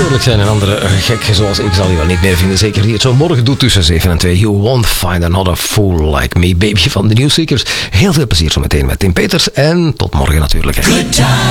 Eerlijk zijn en andere gek zoals ik zal je wel niet meer vinden. Zeker die het zo morgen doet tussen 7 en 2. You won't find another fool like me, baby van de Newseekers. Heel veel plezier zo meteen met Tim Peters en tot morgen natuurlijk. Good time.